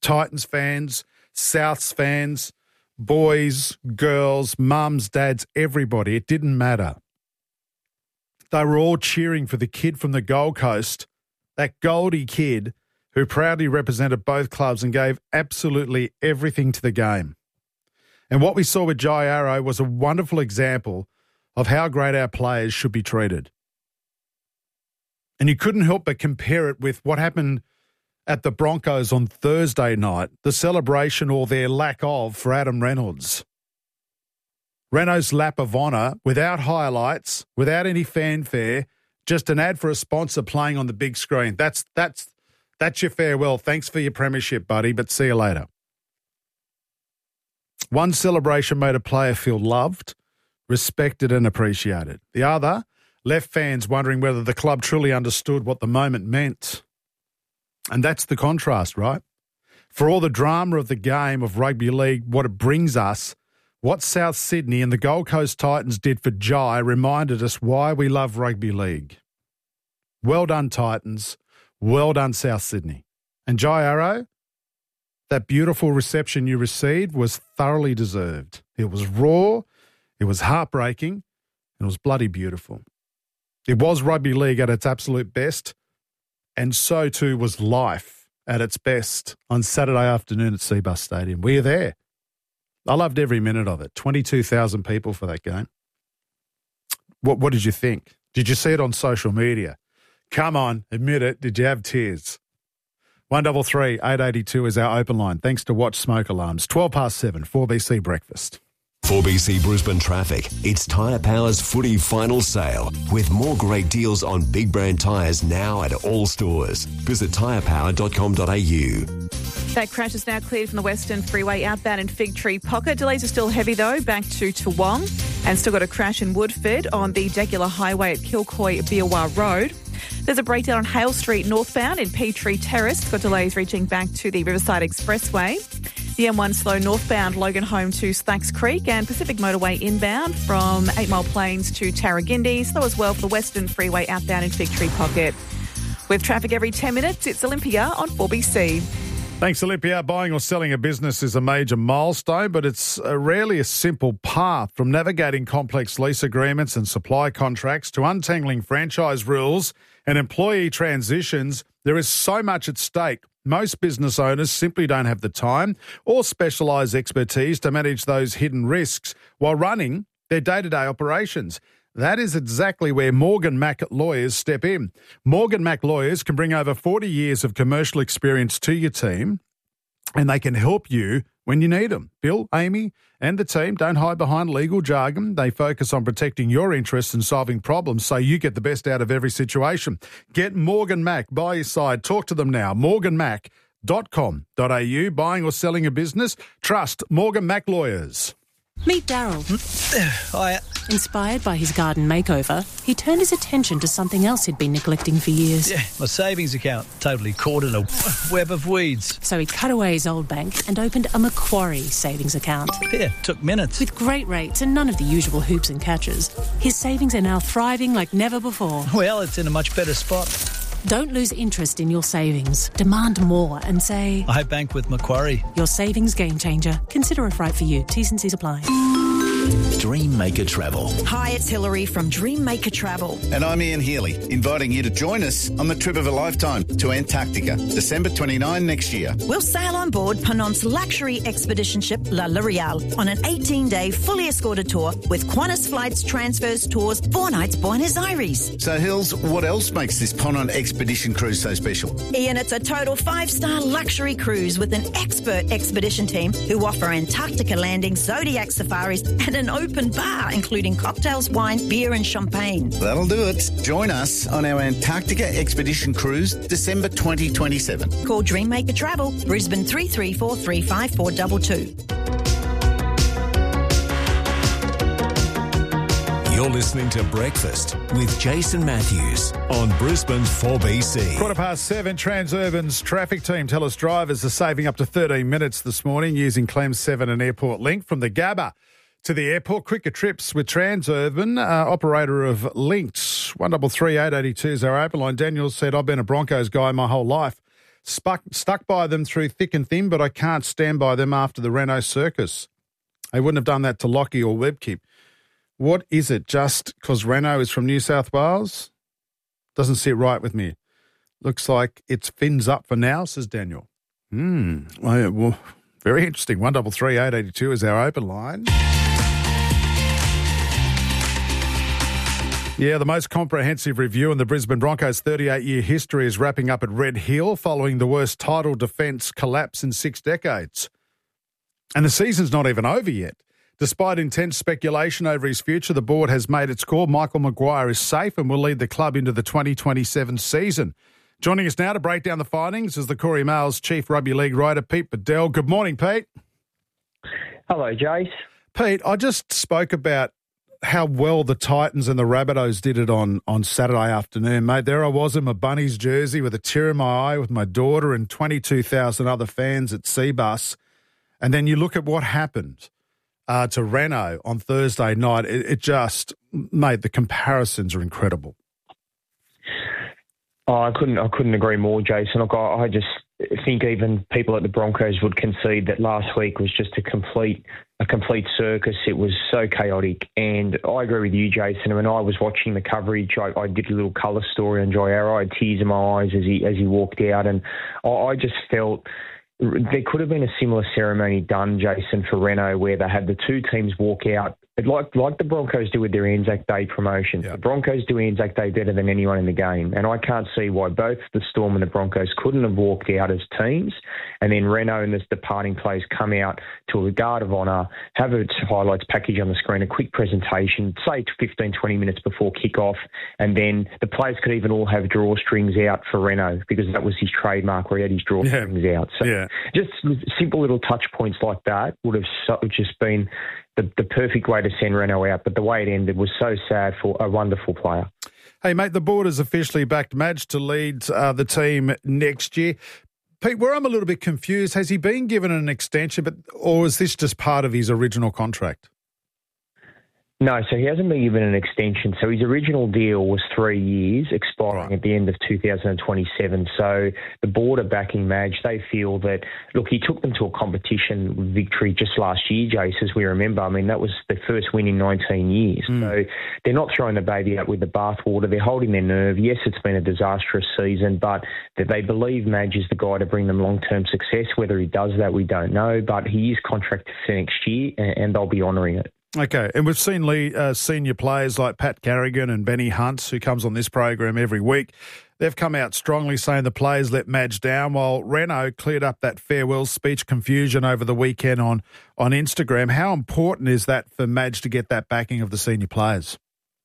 Titans fans, Souths fans, boys, girls, mums, dads, everybody. It didn't matter. They were all cheering for the kid from the Gold Coast, that Goldie kid who proudly represented both clubs and gave absolutely everything to the game. And what we saw with Jai Arrow was a wonderful example of how great our players should be treated. And you couldn't help but compare it with what happened at the Broncos on Thursday night, the celebration or their lack of for Adam Reynolds. Reynolds' lap of honour, without highlights, without any fanfare, just an ad for a sponsor playing on the big screen. That's your farewell. Thanks for your premiership, buddy, but see you later. One celebration made a player feel loved, respected and appreciated. The other left fans wondering whether the club truly understood what the moment meant. And that's the contrast, right? For all the drama of the game of rugby league, what it brings us, what South Sydney and the Gold Coast Titans did for Jai reminded us why we love rugby league. Well done, Titans. Well done, South Sydney. And Jai Arrow, that beautiful reception you received was thoroughly deserved. It was raw, it was heartbreaking, and it was bloody beautiful. It was rugby league at its absolute best, and so too was life at its best on Saturday afternoon at Seabus Stadium. We were there. I loved every minute of it. 22,000 people for that game. What did you think? Did you see it on social media? Come on, admit it. Did you have tears? 133 882 is our open line. Thanks to Watch Smoke Alarms. 7:12, 4BC Breakfast. 4BC Brisbane Traffic. It's Tyre Power's footy final sale with more great deals on big brand tyres now at all stores. Visit tyrepower.com.au. That crash is now cleared from the Western Freeway outbound in Fig Tree Pocket. Delays are still heavy though, back to Toowong, and still got a crash in Woodford on the Jagular Highway at Kilcoy-Biawar Road. There's a breakdown on Hale Street northbound in Peachtree Terrace. Got delays reaching back to the Riverside Expressway. The M1 slow northbound Logan Home to Slacks Creek, and Pacific Motorway inbound from 8 Mile Plains to Tarragindi. Slow as well for the Western Freeway outbound in Fig Tree Pocket. With traffic every 10 minutes, it's Olympia on 4BC. Thanks, Olympia. Buying or selling a business is a major milestone, but it's rarely a simple path. From navigating complex lease agreements and supply contracts to untangling franchise rules and employee transitions, there is so much at stake. Most business owners simply don't have the time or specialised expertise to manage those hidden risks while running their day-to-day operations. That is exactly where Morgan Mack Lawyers step in. Morgan Mack Lawyers can bring over 40 years of commercial experience to your team, and they can help you when you need them. Bill, Amy, and the team don't hide behind legal jargon. They focus on protecting your interests and solving problems so you get the best out of every situation. Get Morgan Mack by your side. Talk to them now. morganmack.com.au. Buying or selling a business? Trust Morgan Mack Lawyers. Meet Daryl. Hiya. Inspired by his garden makeover, he turned his attention to something else he'd been neglecting for years. Yeah, my savings account, totally caught in a web of weeds. So he cut away his old bank and opened a Macquarie savings account. Yeah, took minutes. With great rates and none of the usual hoops and catches, his savings are now thriving like never before. Well, it's in a much better spot. Don't lose interest in your savings. Demand more and say, I bank with Macquarie. Your savings game changer. Consider if right for you. T's and C's apply. Dream Maker Travel. Hi, it's Hilary from Dream Maker Travel. And I'm Ian Healy, inviting you to join us on the trip of a lifetime to Antarctica, December 29 next year. We'll sail on board Penant's luxury expedition ship La L'Oreal on an 18-day fully escorted tour with Qantas flights, transfers, tours, 4 nights Buenos Aires. So, Hills, what else makes this Ponant expedition cruise so special? Ian, it's a total 5-star luxury cruise with an expert expedition team who offer Antarctica landings, zodiac safaris, and an open bar, including cocktails, wine, beer and champagne. That'll do it. Join us on our Antarctica expedition cruise, December 2027. Call Dream Maker Travel, Brisbane 334 35422. You're listening to Breakfast with Jason Matthews on Brisbane's 4BC. 7:15, Transurban's traffic team tell us drivers are saving up to 13 minutes this morning using Clem 7 and Airport Link from the Gabba to the airport. Quicker trips with Transurban, operator of Linked. 133882 is our open line. Daniel said, I've been a Broncos guy my whole life. Stuck by them through thick and thin, but I can't stand by them after the Renault circus. They wouldn't have done that to Lockie or Webkip. What is it? Just because Renault is from New South Wales? Doesn't sit right with me. Looks like it's fins up for now, says Daniel. Well, very interesting. 133 882 is our open line. Yeah, the most comprehensive review in the Brisbane Broncos' 38-year history is wrapping up at Red Hill following the worst title defence collapse in 6 decades. And the season's not even over yet. Despite intense speculation over his future, the board has made its call. Michael Maguire is safe and will lead the club into the 2027 season. Joining us now to break down the findings is the Courier Mail's chief rugby league writer, Pete Bedell. Good morning, Pete. Hello, Jace. Pete, I just spoke about how well the Titans and the Rabbitohs did it on Saturday afternoon, mate. There I was in my Bunnies jersey with a tear in my eye with my daughter and 22,000 other fans at Seabus. And then you look at what happened to Renault on Thursday night. It just, mate, the comparisons are incredible. Oh, I couldn't agree more, Jason. Look, I just think even people at the Broncos would concede that last week was just a complete circus. It was so chaotic, and I agree with you, Jason. When I was watching the coverage, I did a little colour story on Jai Arrow. I had tears in my eyes as he walked out, and I just felt there could have been a similar ceremony done, Jason, for Renault, where they had the two teams walk out, like the Broncos do with their Anzac Day promotion. Yeah. The Broncos do Anzac Day better than anyone in the game, and I can't see why both the Storm and the Broncos couldn't have walked out as teams, and then Renault and this departing players come out to a guard of honour, have its highlights package on the screen, a quick presentation, say 15, 20 minutes before kickoff, and then the players could even all have drawstrings out for Renault because that was his trademark where he had his drawstrings out. So just simple little touch points like that would have just been the perfect way to send Renault out, but the way it ended was so sad for a wonderful player. Hey, mate, the board has officially backed Madge to lead the team next year. Pete, where I'm a little bit confused, has he been given an extension, or is this just part of his original contract? No, so he hasn't been given an extension. So his original deal was 3 years, expiring at the end of 2027. So the board are backing Madge. They feel that, look, he took them to a competition victory just last year, Jace, as we remember. I mean, that was their first win in 19 years. So they're not throwing the baby out with the bathwater. They're holding their nerve. Yes, it's been a disastrous season, but they believe Madge is the guy to bring them long-term success. Whether he does that, we don't know. But he is contracted for next year, and they'll be honouring it. Okay, and we've seen senior players like Pat Carrigan and Benny Hunt, who comes on this program every week. They've come out strongly saying the players let Madge down, while Renault cleared up that farewell speech confusion over the weekend on Instagram. How important is that for Madge to get that backing of the senior players?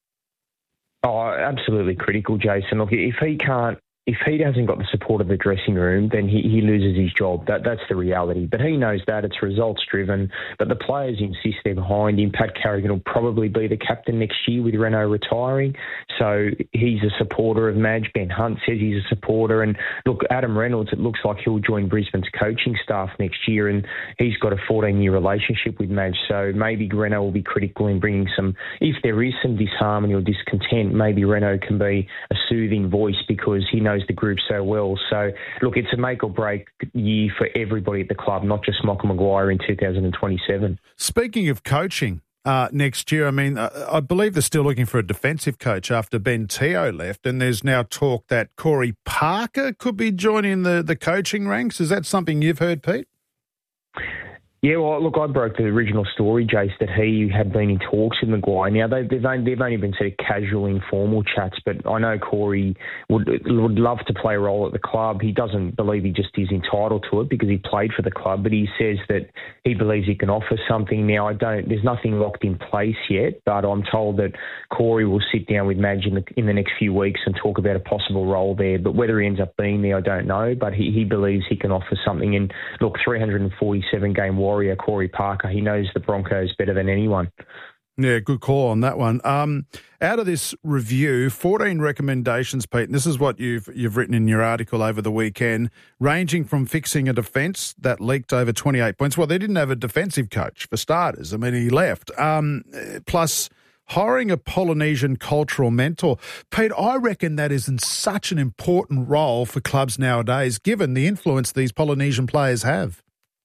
Oh, absolutely critical, Jason. Look, if he hasn't got the support of the dressing room, then he loses his job. That's the reality. But he knows that. It's results-driven. But the players insist they're behind him. Pat Carrigan will probably be the captain next year with Renault retiring. So he's a supporter of Madge. Ben Hunt says he's a supporter. And look, Adam Reynolds, it looks like he'll join Brisbane's coaching staff next year. And he's got a 14-year relationship with Madge. So maybe Renault will be critical in bringing some... If there is some disharmony or discontent, maybe Renault can be a soothing voice because he knows the group so well. So, look, it's a make or break year for everybody at the club, not just Michael Maguire in 2027. Speaking of coaching next year, I mean, I believe they're still looking for a defensive coach after Ben Teo left, and there's now talk that Corey Parker could be joining the coaching ranks. Is that something you've heard, Pete? Yeah, well, look, I broke the original story, Jace, that he had been in talks with Maguire. Now, they've only been sort of casual, informal chats, but I know Corey would love to play a role at the club. He doesn't believe he just is entitled to it because he played for the club, but he says that he believes he can offer something. Now, there's nothing locked in place yet, but I'm told that Corey will sit down with Madge in the next few weeks and talk about a possible role there. But whether he ends up being there, I don't know, but he believes he can offer something. And look, 347-game warrior Corey Parker, he knows the Broncos better than anyone. Yeah, good call on that one. Out of this review, 14 recommendations, Pete, and this is what you've written in your article over the weekend, ranging from fixing a defence that leaked over 28 points. Well, they didn't have a defensive coach, for starters. I mean, he left. Plus hiring a Polynesian cultural mentor. Pete, I reckon that is in such an important role for clubs nowadays, given the influence these Polynesian players have.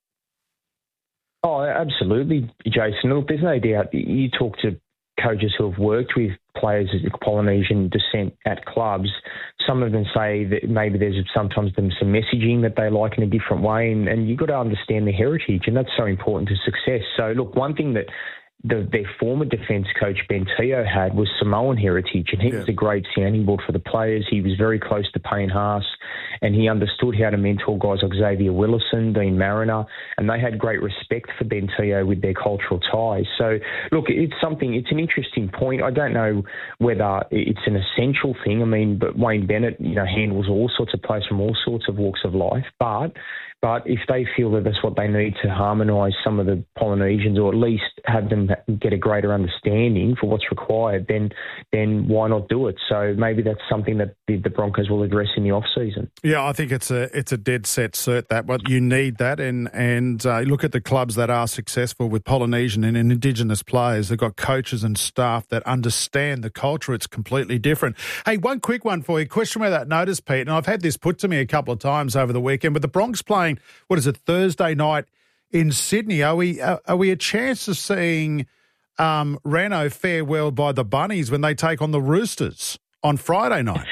Oh, absolutely, Jason. Look, there's no doubt. You talk to coaches who have worked with players of Polynesian descent at clubs. Some of them say that maybe there's sometimes some messaging that they like in a different way, and you've got to understand the heritage, and that's so important to success. So, look, one thing that their former defence coach, Ben Teo, had was Samoan heritage, and he was a great sounding board for the players. He was very close to Payne Haas, and he understood how to mentor guys like Xavier Willison, Dean Mariner, and they had great respect for Ben Teo with their cultural ties. So, look, it's an interesting point. I don't know whether it's an essential thing. I mean, but Wayne Bennett, handles all sorts of players from all sorts of walks of life, but if they feel that that's what they need to harmonise some of the Polynesians, or at least have them get a greater understanding for what's required, then why not do it? So maybe that's something that the Broncos will address in the off-season. Yeah, I think it's a dead set cert that, but you need that, and look at the clubs that are successful with Polynesian and Indigenous players. They've got coaches and staff that understand the culture. It's completely different. Hey, one quick one for you. Question without notice, Pete, and I've had this put to me a couple of times over the weekend, but the Bronx playing, Thursday night in Sydney. Are we a chance of seeing Reno fare well by the Bunnies when they take on the Roosters on Friday night?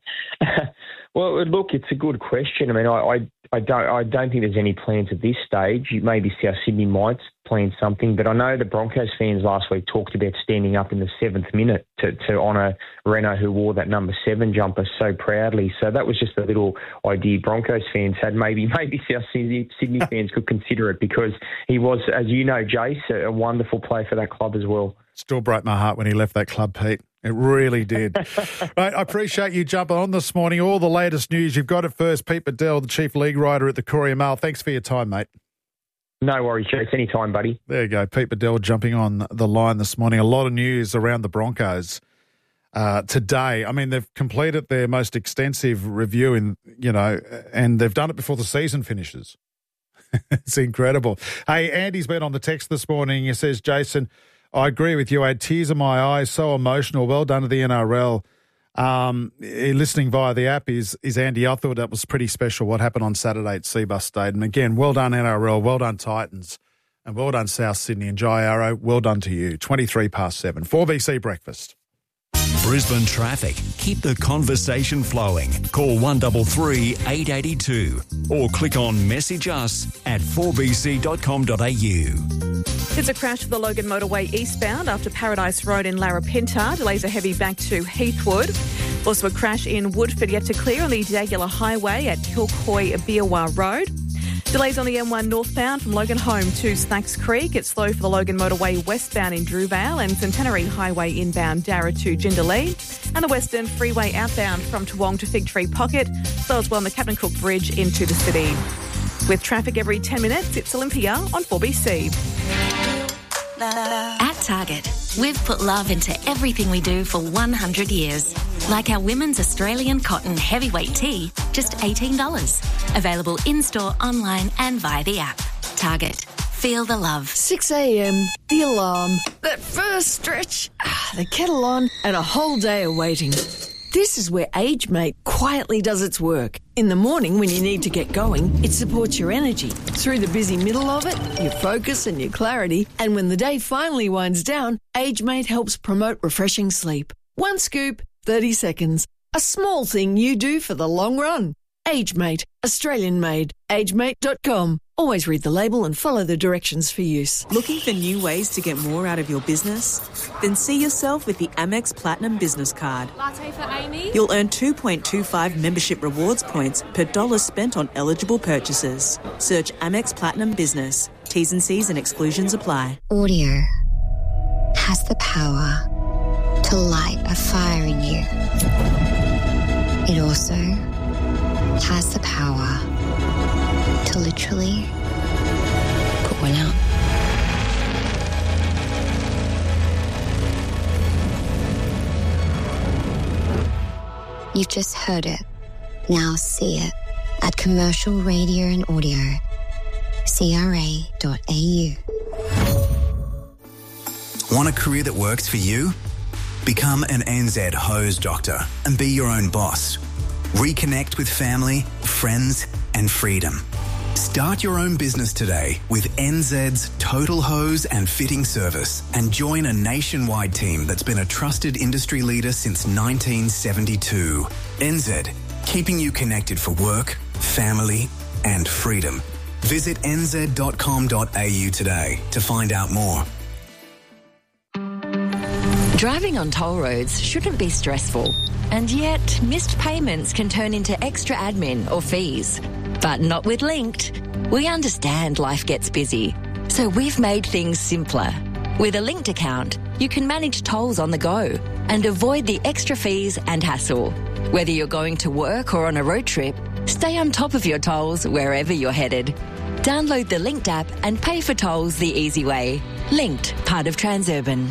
Well, look, it's a good question. I mean, I don't think there's any plans at this stage. You maybe South Sydney might plan something, but I know the Broncos fans last week talked about standing up in the 7th minute to honour Reno, who wore that number 7 jumper so proudly. So that was just a little idea Broncos fans had. Maybe South Sydney fans could consider it, because he was, as you know, Jace, a wonderful player for that club as well. Still broke my heart when he left that club, Pete. It really did. Right, I appreciate you jumping on this morning. All the latest news, you've got it first. Pete Bedell, the Chief League Writer at the Courier Mail. Thanks for your time, mate. No worries, Chase. Anytime, buddy. There you go. Pete Bedell jumping on the line this morning. A lot of news around the Broncos today. I mean, they've completed their most extensive review and they've done it before the season finishes. It's incredible. Hey, Andy's been on the text this morning. He says, Jason, I agree with you. I had tears in my eyes, so emotional. Well done to the NRL. Listening via the app is Andy. I thought that was pretty special what happened on Saturday at Seabus Stadium. Again, well done NRL, well done Titans, and well done South Sydney and Jai Arrow. Well done to you. 23 past 7. 4BC Breakfast. Brisbane traffic. Keep the conversation flowing. Call 133 882 or click on message us at 4bc.com.au. There's a crash for the Logan Motorway eastbound after Paradise Road in Larapinta. Delays are heavy back to Heathwood. Also a crash in Woodford yet to clear on the Dagular Highway at Kilcoy-Biawar Road. Delays on the M1 northbound from Logan Home to Snacks Creek. It's slow for the Logan Motorway westbound in Drewvale and Centenary Highway inbound Darra to Jindalee. And the Western Freeway outbound from Toowong to Fig Tree Pocket, slow as well on the Captain Cook Bridge into the city. With traffic every 10 minutes, it's Olympia on 4BC. At Target, we've put love into everything we do for 100 years. Like our women's Australian cotton heavyweight tee, just $18. Available in-store, online and via the app. Target. Feel the love. 6 a.m, the alarm, that first stretch, the kettle on, and a whole day of waiting. This is where AgeMate quietly does its work. In the morning when you need to get going, it supports your energy. Through the busy middle of it, your focus and your clarity. And when the day finally winds down, AgeMate helps promote refreshing sleep. One scoop, 30 seconds. A small thing you do for the long run. AgeMate. Australian made. AgeMate.com. Always read the label and follow the directions for use. Looking for new ways to get more out of your business? Then see yourself with the Amex Platinum Business Card. Latte for Amy. You'll earn 2.25 membership rewards points per dollar spent on eligible purchases. Search Amex Platinum Business. T's and C's and exclusions apply. Audio has the power to light a fire in you. It also has the power to literally put one out. You've just heard it. Now see it at Commercial Radio and Audio, CRA.au. Want a career that works for you? Become an NZ hose doctor and be your own boss. Reconnect with family, friends and freedom. Start your own business today with NZ's Total Hose and Fitting Service and join a nationwide team that's been a trusted industry leader since 1972. NZ, keeping you connected for work, family and freedom. Visit nz.com.au today to find out more. Driving on toll roads shouldn't be stressful, and yet missed payments can turn into extra admin or fees. But not with Linked. We understand life gets busy, so we've made things simpler. With a Linked account, you can manage tolls on the go and avoid the extra fees and hassle. Whether you're going to work or on a road trip, stay on top of your tolls wherever you're headed. Download the Linked app and pay for tolls the easy way. Linked, part of Transurban.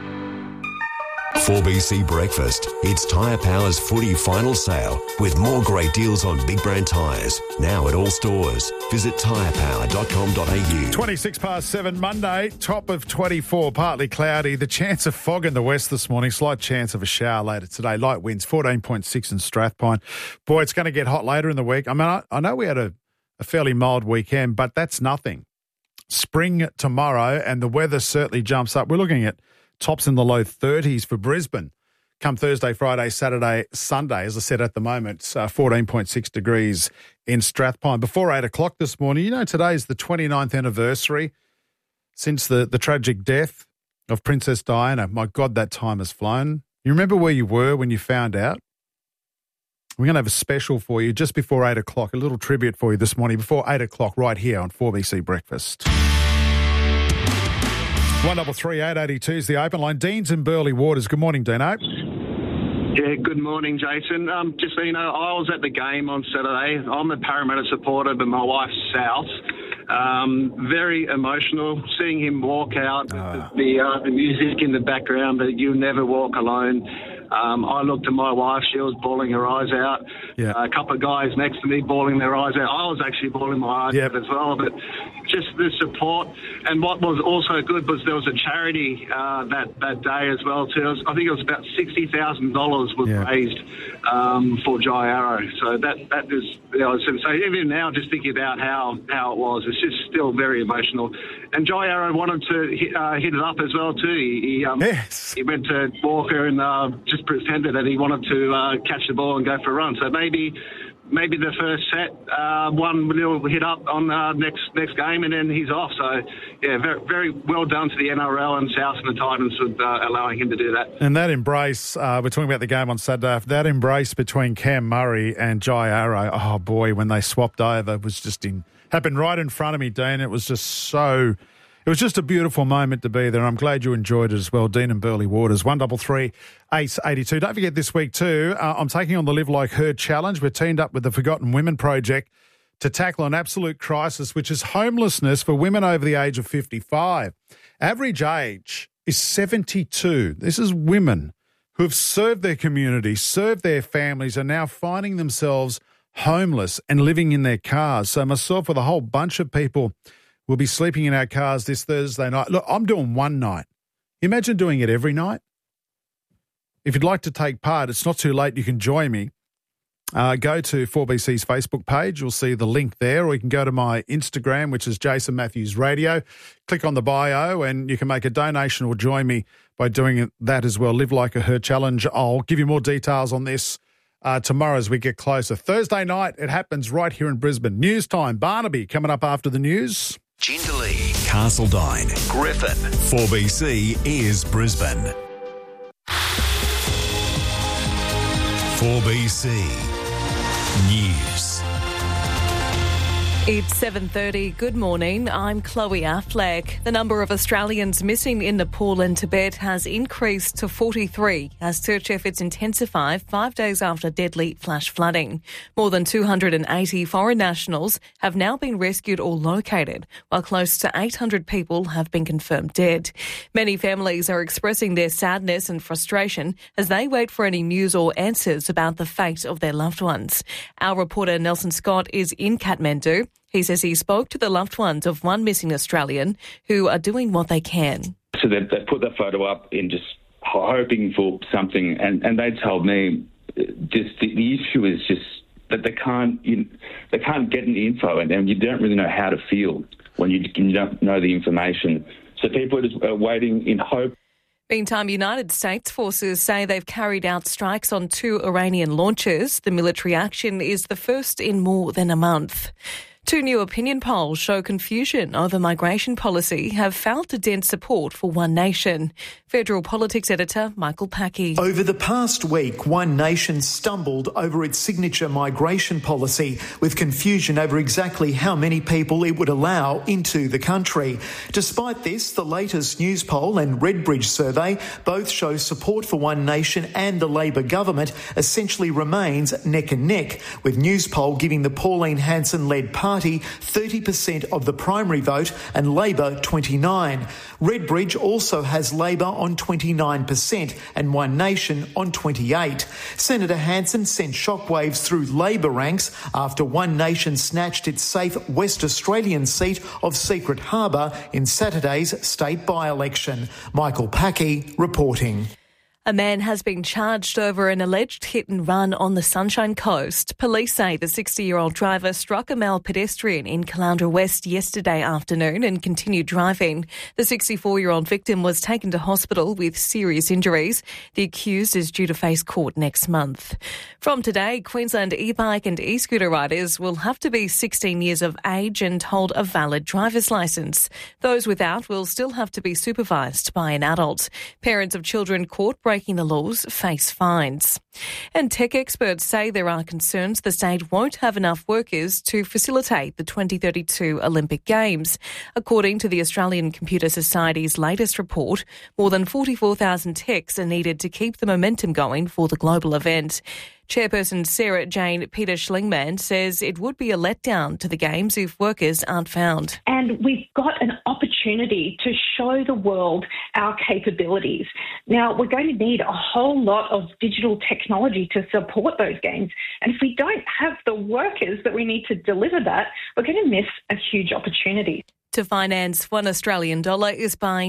4BC Breakfast. It's Tyre Power's footy final sale with more great deals on big brand tyres. Now at all stores. Visit tyrepower.com.au. 7:26 Monday, top of 24, partly cloudy. The chance of fog in the west this morning, slight chance of a shower later today. Light winds, 14.6 in Strathpine. Boy, it's going to get hot later in the week. I mean, I know we had a fairly mild weekend, but that's nothing. Spring tomorrow, and the weather certainly jumps up. We're looking at tops in the low 30s for Brisbane come Thursday, Friday, Saturday, Sunday. As I said, at the moment, 14.6 degrees in Strathpine. Before 8 o'clock this morning, you know, today is the 29th anniversary since the tragic death of Princess Diana. My God, that time has flown. You remember where you were when you found out? We're going to have a special for you just before 8 o'clock, a little tribute for you this morning before 8 o'clock right here on 4BC Breakfast. 133 882 is the open line. Dean's in Burleigh Waters. Good morning, Dino. Yeah, good morning, Jason. Just so you know, I was at the game on Saturday. I'm a Parramatta supporter, but my wife's South. Very emotional seeing him walk out with the music in the background, but You Never Walk Alone. I looked at my wife, she was bawling her eyes out. Yeah. A couple of guys next to me bawling their eyes out. I was actually bawling my eyes out as well, but just the support. And what was also good was there was a charity that day as well too. I think it was about $60,000 was raised for Jai Arrow. So that is, so even now just thinking about how it was, it's just still very emotional. And Jai Arrow wanted to hit it up as well too. He went to Walker and just pretended that he wanted to catch the ball and go for a run. So maybe the first set, one little hit up on next game, and then he's off. So, yeah, very, very well done to the NRL and South and the Titans with allowing him to do that. And that embrace, we're talking about the game on Saturday, that embrace between Cam Murray and Jai Arrow, oh boy, when they swapped over, was just happened right in front of me, Dean. It was just a beautiful moment to be there. I'm glad you enjoyed it as well. Dean and Burleigh Waters, 133 882. Don't forget this week too, I'm taking on the Live Like Her Challenge. We're teamed up with the Forgotten Women Project to tackle an absolute crisis, which is homelessness for women over the age of 55. Average age is 72. This is women who have served their community, served their families, are now finding themselves homeless and living in their cars. So myself with a whole bunch of people will be sleeping in our cars this Thursday night. Look, I'm doing one night. Imagine doing it every night. If you'd like to take part, it's not too late. You can join me. Go to 4BC's Facebook page. You'll see the link there, or you can go to my Instagram, which is Jason Matthews Radio. Click on the bio and you can make a donation or join me by doing that as well. Live Like a Her Challenge. I'll give you more details on this tomorrow as we get closer. Thursday night, it happens right here in Brisbane. News time. Barnaby coming up after the news. Jindalee, Castledine, Griffin. 4BC is Brisbane. 4BC News. It's 7:30. Good morning. I'm Chloe Affleck. The number of Australians missing in Nepal and Tibet has increased to 43 as search efforts intensify 5 days after deadly flash flooding. More than 280 foreign nationals have now been rescued or located, while close to 800 people have been confirmed dead. Many families are expressing their sadness and frustration as they wait for any news or answers about the fate of their loved ones. Our reporter Nelson Scott is in Kathmandu. He says he spoke to the loved ones of one missing Australian who are doing what they can. So they put the photo up in just hoping for something, and they told me just the issue is just that they can't get any info, and you don't really know how to feel when you don't know the information. So people are just waiting in hope. Meantime, United States forces say they've carried out strikes on 2 Iranian launches. The military action is the first in more than a month. 2 new opinion polls show confusion over migration policy have failed to dent support for One Nation. Federal Politics editor Michael Packey. Over the past week, One Nation stumbled over its signature migration policy, with confusion over exactly how many people it would allow into the country. Despite this, the latest Newspoll and Redbridge survey both show support for One Nation and the Labor government essentially remains neck and neck, with Newspoll giving the Pauline Hanson-led party 30% of the primary vote and Labor 29%. Redbridge also has Labor on 29% and One Nation on 28%. Senator Hanson sent shockwaves through Labor ranks after One Nation snatched its safe West Australian seat of Secret Harbour in Saturday's state by-election. Michael Packey reporting. A man has been charged over an alleged hit and run on the Sunshine Coast. Police say the 60-year-old driver struck a male pedestrian in Caloundra West yesterday afternoon and continued driving. The 64-year-old victim was taken to hospital with serious injuries. The accused is due to face court next month. From today, Queensland e-bike and e-scooter riders will have to be 16 years of age and hold a valid driver's licence. Those without will still have to be supervised by an adult. Parents of children caught breaking the laws face fines. And tech experts say there are concerns the state won't have enough workers to facilitate the 2032 Olympic Games. According to the Australian Computer Society's latest report, more than 44,000 techs are needed to keep the momentum going for the global event. Chairperson Sarah Jane Peter Schlingman says it would be a letdown to the Games if workers aren't found. And we've got an opportunity to show the world our capabilities. Now, we're going to need a whole lot of digital technology to support those games. And if we don't have the workers that we need to deliver that, we're going to miss a huge opportunity. To finance, $1 Australian is buying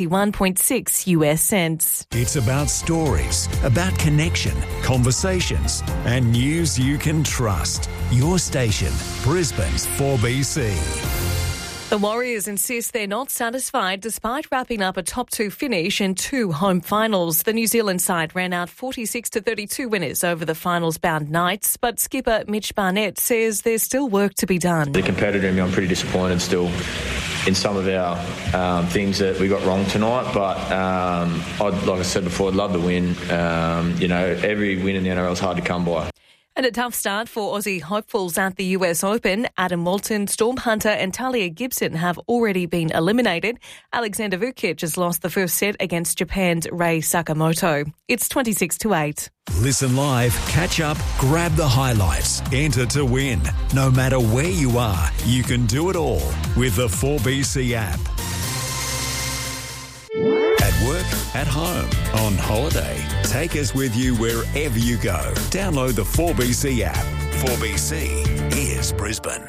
71.6 US cents. It's about stories, about connection, conversations, and news you can trust. Your station, Brisbane's 4BC. The Warriors insist they're not satisfied despite wrapping up a top 2 finish in 2 home finals. The New Zealand side ran out 46-32 winners over the finals-bound Knights, but skipper Mitch Barnett says there's still work to be done. The competitor in me, I'm pretty disappointed still in some of our things that we got wrong tonight, but like I said before, I'd love to win. Every win in the NRL is hard to come by. And a tough start for Aussie hopefuls at the US Open. Adam Walton, Storm Hunter and Talia Gibson have already been eliminated. Alexander Vukic has lost the first set against Japan's Rei Sakamoto. It's 26-8. Listen live, catch up, grab the highlights, enter to win. No matter where you are, you can do it all with the 4BC app. At work, at home, on holiday. Take us with you wherever you go. Download the 4BC app. 4BC is Brisbane.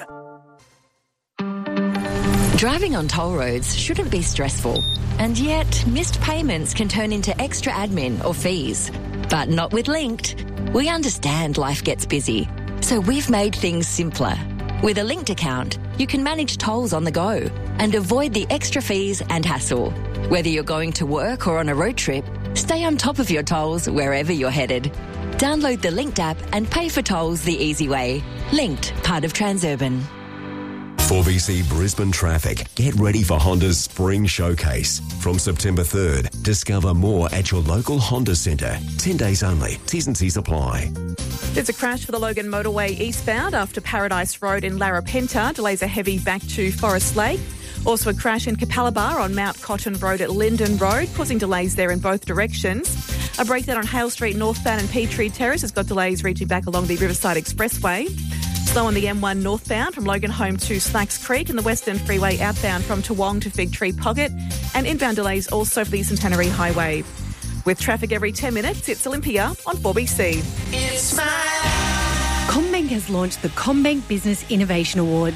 Driving on toll roads shouldn't be stressful. And yet, missed payments can turn into extra admin or fees. But not with Linked. We understand life gets busy. So we've made things simpler. With a Linked account, you can manage tolls on the go and avoid the extra fees and hassle. Whether you're going to work or on a road trip, stay on top of your tolls wherever you're headed. Download the Linked app and pay for tolls the easy way. Linked, part of Transurban. 4BC Brisbane Traffic. Get ready for Honda's Spring Showcase. From September 3rd, discover more at your local Honda Centre. 10 days only. T's and C's apply. There's a crash for the Logan Motorway eastbound after Paradise Road in Larapenta. Delays are heavy back to Forest Lake. Also a crash in Capalaba on Mount Cotton Road at Linden Road, causing delays there in both directions. A breakdown on Hale Street northbound and Peachtree Terrace has got delays reaching back along the Riverside Expressway. Slow on the M1 northbound from Logan Home to Slacks Creek and the Western Freeway outbound from Toowong to Fig Tree Pocket. And inbound delays also for the Centenary Highway. With traffic every 10 minutes, it's Olympia on 4BC. CommBank has launched the CommBank Business Innovation Awards,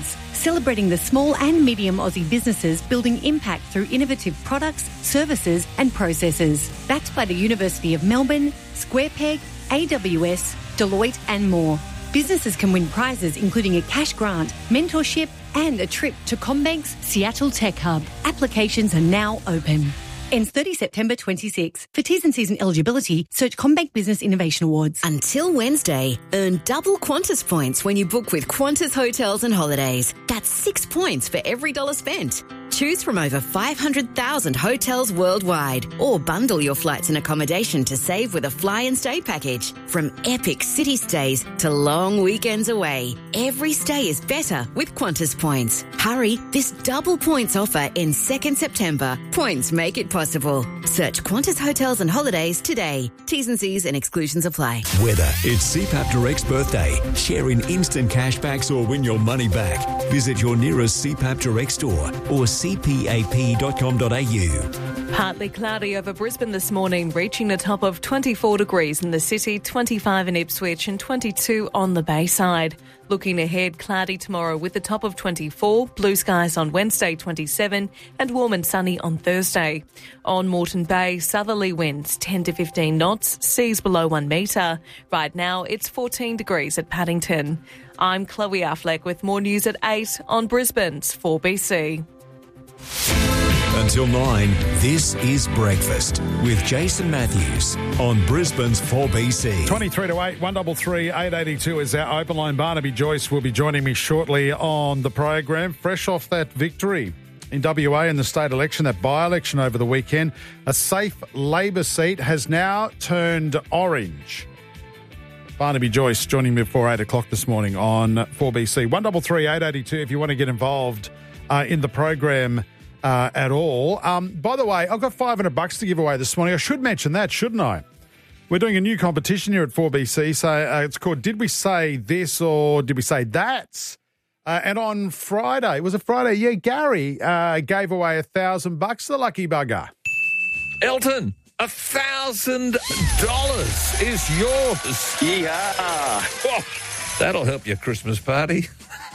celebrating the small and medium Aussie businesses building impact through innovative products, services and processes. Backed by the University of Melbourne, SquarePeg, AWS, Deloitte and more. Businesses can win prizes including a cash grant, mentorship and a trip to CommBank's Seattle Tech Hub. Applications are now open. Ends 30 September 26. For T's and C's and eligibility, search CommBank Business Innovation Awards. Until Wednesday, earn double Qantas points when you book with Qantas Hotels and Holidays. That's 6 points for every $1 spent. Choose from over 500,000 hotels worldwide or bundle your flights and accommodation to save with a fly and stay package. From epic city stays to long weekends away, every stay is better with Qantas points. Hurry, this double points offer ends 2nd September. Points make it possible. Search Qantas Hotels and Holidays today. T's and C's and exclusions apply. Whether it's CPAP Direct's birthday, share in instant cashbacks or win your money back, visit your nearest CPAP Direct store or cpap.com.au. Partly cloudy over Brisbane this morning, reaching a top of 24 degrees in the city, 25 in Ipswich and 22 on the Bayside. Looking ahead, cloudy tomorrow with a top of 24, blue skies on Wednesday 27 and warm and sunny on Thursday. On Moreton Bay, southerly winds 10 to 15 knots, seas below 1 metre. Right now it's 14 degrees at Paddington. I'm Chloe Affleck with more news at 8 on Brisbane's 4BC. Until 9, this is Breakfast with Jason Matthews on Brisbane's 4BC. 23 to 8, 133 882 is our open line. Barnaby Joyce will be joining me shortly on the program. Fresh off that victory in WA in the state election, that by-election over the weekend, a safe Labor seat has now turned orange. Barnaby Joyce joining me before 8 o'clock this morning on 4BC. 133 882 if you want to get involved in the program at all. By the way, I've got $500 to give away this morning. I should mention that, shouldn't I? We're doing a new competition here at 4BC. So it's called Did We Say This or Did We Say That? And on Friday, was it Friday? Yeah, Gary gave away $1,000 to the lucky bugger. Elton, $1,000 is yours. Yeah. Oh, that'll help your Christmas party.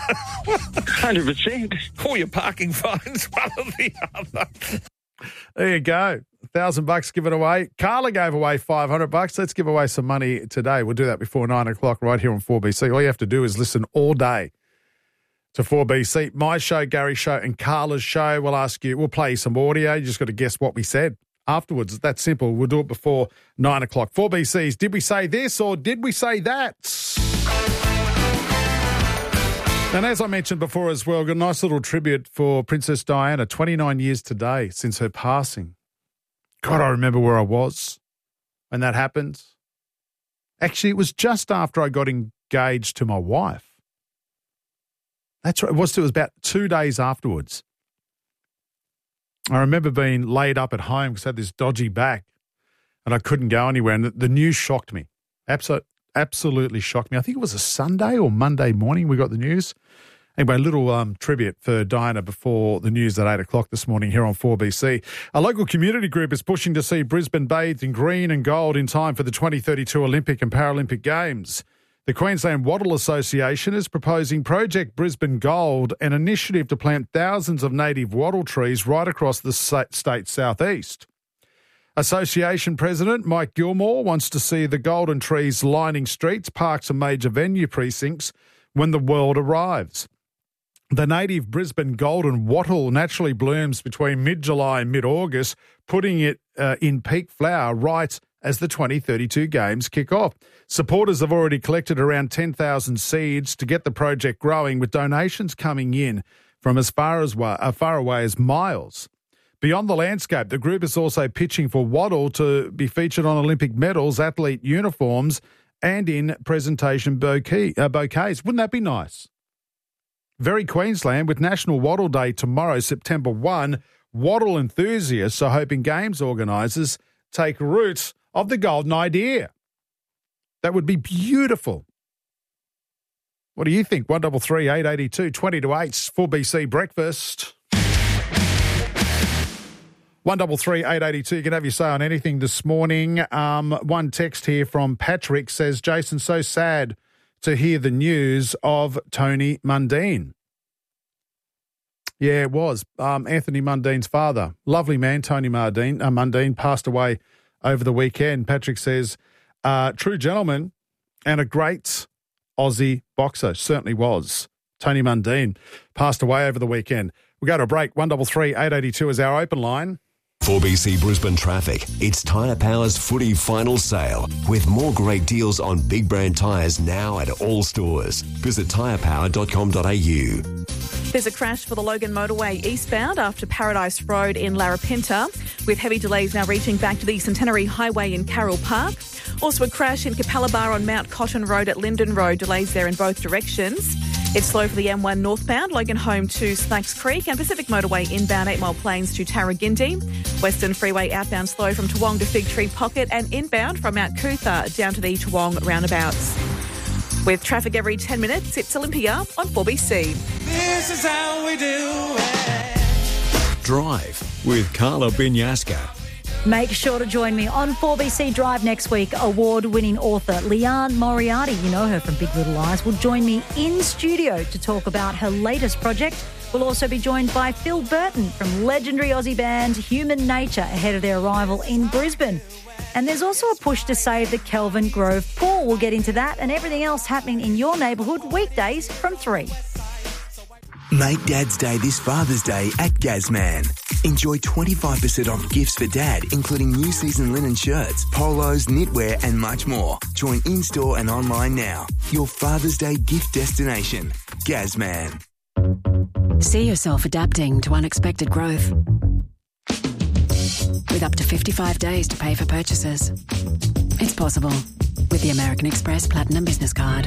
100%. Or your parking fines, one or the other. There you go. $1,000 given away. Carla gave away $500. Let's give away some money today. We'll do that before 9 o'clock right here on 4BC. All you have to do is listen all day to 4BC. My show, Gary's show, and Carla's show. We'll play you some audio. You just got to guess what we said afterwards. It's that simple. We'll do it before 9 o'clock. 4BC's Did We Say This or Did We Say That? And as I mentioned before as well, got a nice little tribute for Princess Diana, 29 years today since her passing. God, I remember where I was when that happened. Actually, it was just after I got engaged to my wife. That's right. It was about 2 days afterwards. I remember being laid up at home because I had this dodgy back and I couldn't go anywhere. And the news shocked me. Absolutely shocked me. I think it was a Sunday or Monday morning we got the news. Anyway, a little tribute for Diana before the news at 8 o'clock this morning here on 4BC. A local community group is pushing to see Brisbane bathed in green and gold in time for the 2032 Olympic and Paralympic Games. The Queensland Wattle Association is proposing Project Brisbane Gold, an initiative to plant thousands of native wattle trees right across the state's southeast. Association President Mike Gilmore wants to see the golden trees lining streets, parks and major venue precincts when the world arrives. The native Brisbane golden wattle naturally blooms between mid-July and mid-August, putting it in peak flower right as the 2032 Games kick off. Supporters have already collected around 10,000 seeds to get the project growing, with donations coming in from as far away as miles. Beyond the landscape, the group is also pitching for wattle to be featured on Olympic medals, athlete uniforms, and in presentation bouquets. Wouldn't that be nice? Very Queensland, with National Wattle Day tomorrow, September 1, wattle enthusiasts are hoping Games organisers take root of the golden idea. That would be beautiful. What do you think? 133 882 20 to 8 4BC Breakfast. 133 882. You can have your say on anything this morning. One text here from Patrick says, Jason, so sad to hear the news of Tony Mundine. Yeah, it was. Anthony Mundine's father, lovely man, Tony Mundine, passed away over the weekend. Patrick says, true gentleman and a great Aussie boxer, certainly was. Tony Mundine passed away over the weekend. We go to a break. 133 882 is our open line. 4BC Brisbane Traffic. It's Tyre Power's footy final sale with more great deals on big brand tyres now at all stores. Visit tyrepower.com.au. There's a crash for the Logan Motorway eastbound after Paradise Road in Larapinta, with heavy delays now reaching back to the Centenary Highway in Carroll Park. Also a crash in Capalaba on Mount Cotton Road at Linden Road, delays there in both directions. It's slow for the M1 northbound, Logan Home to Snacks Creek, and Pacific Motorway inbound 8 Mile Plains to Tarragindi. Western Freeway outbound slow from Toowong to Fig Tree Pocket, and inbound from Mount Cootha down to the Toowong roundabouts. With traffic every 10 minutes, it's Olympia on 4BC. This is how we do it. Drive with Carla Binyaska. Make sure to join me on 4BC Drive next week. Award-winning author Leanne Moriarty, you know her from Big Little Lies, will join me in studio to talk about her latest project. We'll also be joined by Phil Burton from legendary Aussie band Human Nature ahead of their arrival in Brisbane. And there's also a push to save the Kelvin Grove pool. We'll get into that and everything else happening in your neighbourhood weekdays from 3. Make Dad's Day this Father's Day at Gazman. Enjoy 25% off gifts for Dad, including new season linen shirts, polos, knitwear and much more. Join in-store and online now. Your Father's Day gift destination. Gazman. See yourself adapting to unexpected growth. With up to 55 days to pay for purchases. It's possible with the American Express Platinum Business Card.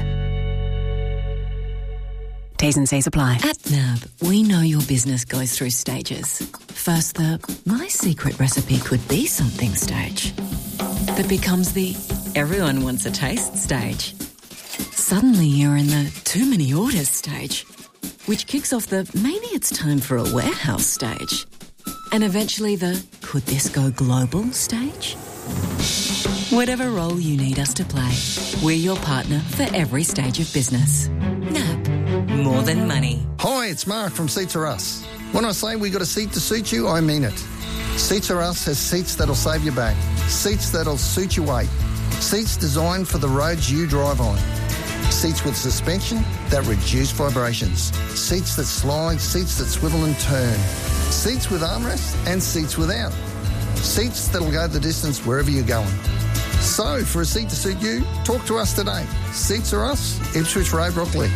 T's and C's apply. At NAB, we know your business goes through stages. First, the my secret recipe could be something stage. That becomes the everyone wants a taste stage. Suddenly you're in the too many orders stage, which kicks off the maybe it's time for a warehouse stage. And eventually the could this go global stage? Whatever role you need us to play, we're your partner for every stage of business. NAB. More than money. Hi, it's Mark from Seats Are Us. When I say we got a seat to suit you, I mean it. Seats Are Us has seats that'll save your back, seats that'll suit your weight, seats designed for the roads you drive on, seats with suspension that reduce vibrations, seats that slide, seats that swivel and turn, seats with armrests and seats without, seats that'll go the distance wherever you're going. So, for a seat to suit you, talk to us today. Seats Are Us, Ipswich Road, Brooklyn.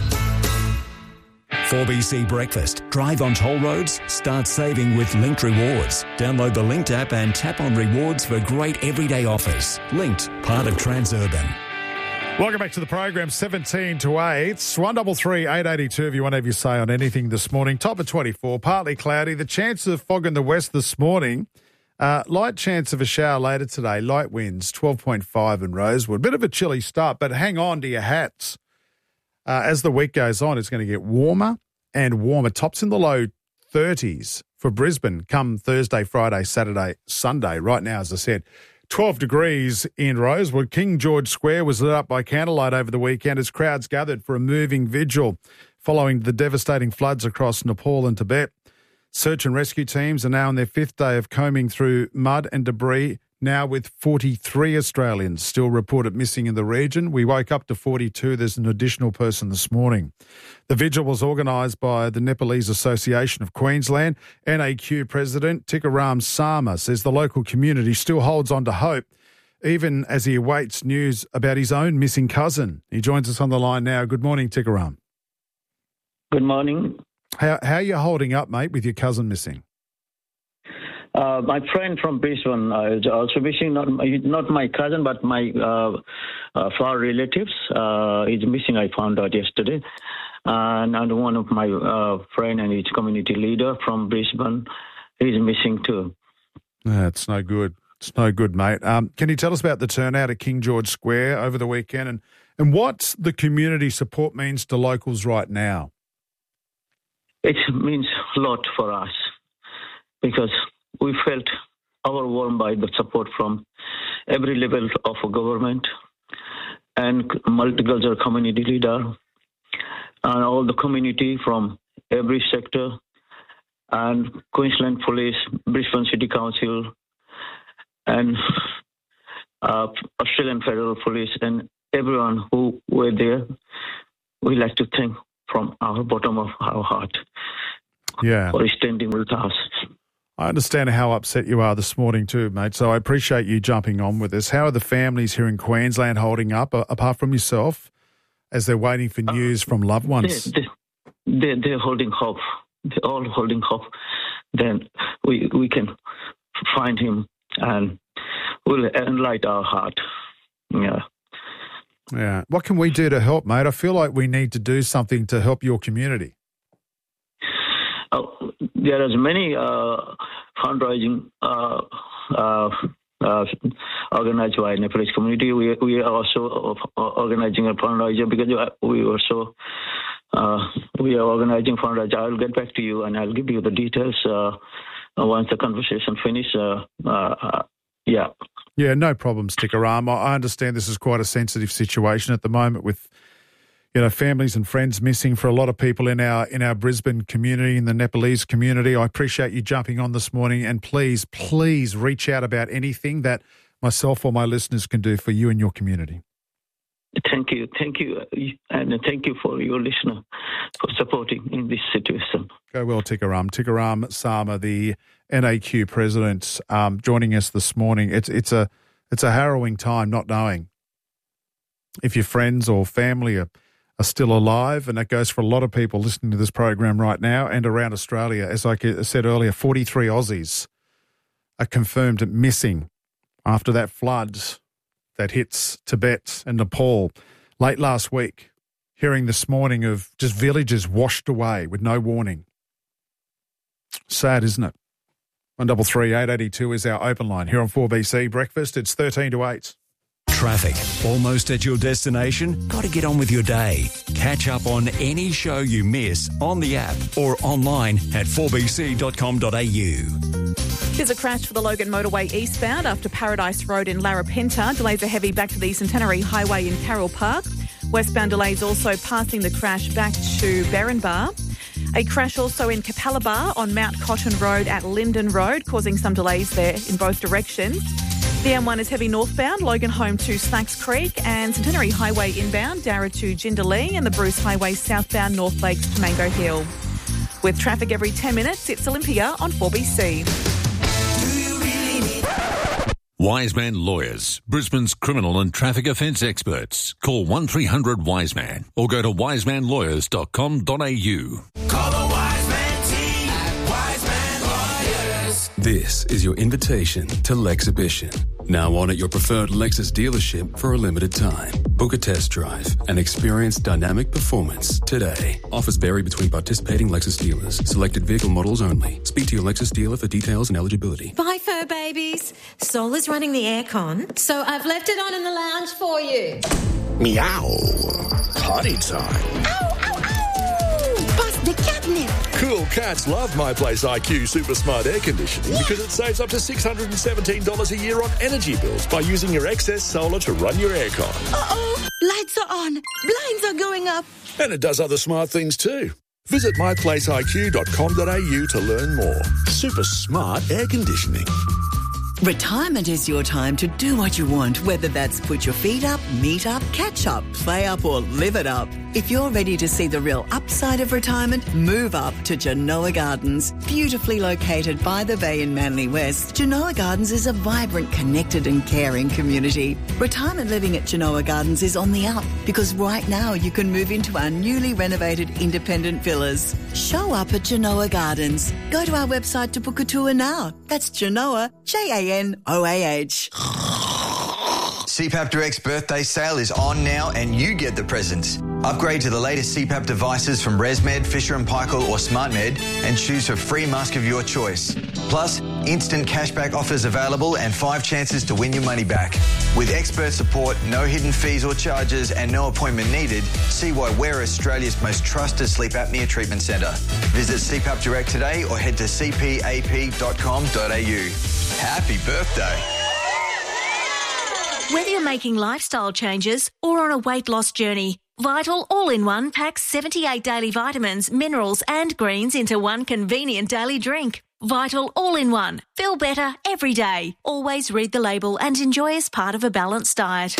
4BC Breakfast. Drive on toll roads. Start saving with Linked Rewards. Download the Linked app and tap on rewards for great everyday offers. Linked, part of Transurban. Welcome back to the program, 17 to 8. 133 882 if you want to have your say on anything this morning. Top of 24, partly cloudy. The chance of fog in the west this morning. Light chance of a shower later today. Light winds, 12.5 in Rosewood. Bit of a chilly start, but hang on to your hats. As the week goes on, it's going to get warmer and warmer. Tops in the low 30s for Brisbane come Thursday, Friday, Saturday, Sunday. Right now, as I said, 12 degrees in Rosewood. King George Square was lit up by candlelight over the weekend as crowds gathered for a moving vigil following the devastating floods across Nepal and Tibet. Search and rescue teams are now on their 5th day of combing through mud and debris, now with 43 Australians still reported missing in the region. We woke up to 42. There's an additional person this morning. The vigil was organised by the Nepalese Association of Queensland. NAQ President Tikaram Sarma says the local community still holds on to hope, even as he awaits news about his own missing cousin. He joins us on the line now. Good morning, Tikaram. Good morning. How are you holding up, mate, with your cousin missing? My friend from Brisbane is also missing, not my cousin, but my far relatives. Is missing, I found out yesterday. And one of my friend and his community leader from Brisbane is missing too. It's no good. It's no good, mate. Can you tell us about the turnout at King George Square over the weekend and what the community support means to locals right now? It means a lot for us because we felt overwhelmed by the support from every level of government and multicultural community leader and all the community from every sector and Queensland Police, Brisbane City Council, and Australian Federal Police, and everyone who were there. We like to thank from our bottom of our heart for standing with us. I understand how upset you are this morning too, mate, so I appreciate you jumping on with us. How are the families here in Queensland holding up, apart from yourself, as they're waiting for news from loved ones? They're holding hope. They're all holding hope. Then we can find him and we'll enlighten our heart. Yeah. What can we do to help, mate? I feel like we need to do something to help your community. There is many fundraising organized by Nepalese community. We are also organizing a fundraiser because we are organizing fundraiser. I'll get back to you and I'll give you the details once the conversation finishes. Yeah, no problem, Tikaram. I understand this is quite a sensitive situation at the moment with, families and friends missing for a lot of people in our Brisbane community, in the Nepalese community. I appreciate you jumping on this morning, and please reach out about anything that myself or my listeners can do for you and your community. Thank you, and thank you for your listener for supporting in this situation. Go well, Tikaram. Tikaram Sama, the NAQ president, joining us this morning. It's a harrowing time not knowing if your friends or family are still alive, and that goes for a lot of people listening to this program right now and around Australia. As I said earlier, 43 Aussies are confirmed missing after that flood that hits Tibet and Nepal late last week. Hearing this morning of just villages washed away with no warning. Sad, isn't it? 133 882 is our open line here on 4BC Breakfast. It's 13 to 8. Traffic. Almost at your destination? Got to get on with your day. Catch up on any show you miss on the app or online at 4bc.com.au. There's a crash for the Logan Motorway eastbound after Paradise Road in Larapinta. Delays are heavy back to the Centenary Highway in Carroll Park. Westbound delays also passing the crash back to Berrinbar. A crash also in Capalaba on Mount Cotton Road at Linden Road, causing some delays there in both directions. The M1 is heavy northbound, Logan home to Slacks Creek, and Centenary Highway inbound, Darra to Jindalee, and the Bruce Highway southbound, North Lakes to Mango Hill. With traffic every 10 minutes, it's Olympia on 4BC. Wiseman Lawyers, Brisbane's criminal and traffic offence experts. Call 1300 Wiseman or go to wisemanlawyers.com.au. Call the Wiseman team at Wiseman Lawyers. This is your invitation to Lexhibition. Now on at your preferred Lexus dealership for a limited time. Book a test drive and experience dynamic performance today. Offers vary between participating Lexus dealers. Selected vehicle models only. Speak to your Lexus dealer for details and eligibility. Bye, fur babies. Sol is running the aircon, so I've left it on in the lounge for you. Meow. Potty time. Ow, ow, ow! Bust the catnip. Cool cats love My Place IQ Super Smart Air Conditioning because it saves up to $617 a year on energy bills by using your excess solar to run your aircon. Uh-oh, lights are on, blinds are going up. And it does other smart things too. Visit myplaceiq.com.au to learn more. Super smart air conditioning. Retirement is your time to do what you want, whether that's put your feet up, meet up, catch up, play up or live it up. If you're ready to see the real upside of retirement, move up to Genoa Gardens. Beautifully located by the bay in Manly West, Genoa Gardens is a vibrant, connected and caring community. Retirement living at Genoa Gardens is on the up because right now you can move into our newly renovated independent villas. Show up at Genoa Gardens. Go to our website to book a tour now. That's Genoa, JANOAH. CPAP Direct's birthday sale is on now and you get the presents. Upgrade to the latest CPAP devices from ResMed, Fisher & Paykel or SmartMed and choose a free mask of your choice. Plus, instant cashback offers available and 5 chances to win your money back. With expert support, no hidden fees or charges and no appointment needed, see why we're Australia's most trusted sleep apnea treatment centre. Visit CPAP Direct today or head to cpap.com.au. Happy birthday. Whether you're making lifestyle changes or on a weight loss journey, Vital All-in-One packs 78 daily vitamins, minerals and greens into one convenient daily drink. Vital All-in-One. Feel better every day. Always read the label and enjoy as part of a balanced diet.